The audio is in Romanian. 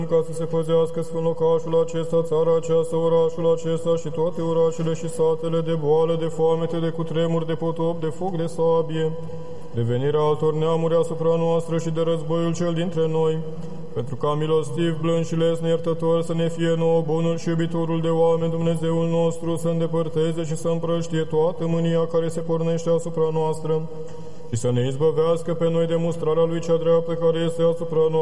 ca să se păzească sfânt locașul acesta, țara aceasta, orașul acesta și toate orașele și satele de boală, de foamete, de cutremur, de potop, de foc, de sabie, de venirea altor neamuri asupra noastră și de războiul cel dintre noi, pentru ca milostiv, blând și lesne iertător să ne fie nouă bunul și iubitorul de oameni, Dumnezeul nostru, să îndepărteze și să împrăștie toată mânia care se pornește asupra noastră și să ne izbăvească pe noi de mustrarea Lui cea dreaptă care este asupra noastră,